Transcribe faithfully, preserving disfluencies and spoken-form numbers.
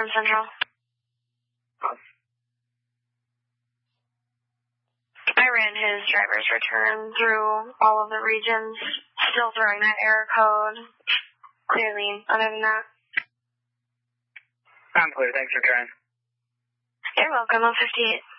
from Central. I ran his driver's return through all of the regions, still throwing that error code. Clearly, other than that. I'm clear. Thanks for trying. You're welcome. I'm fifty-eight.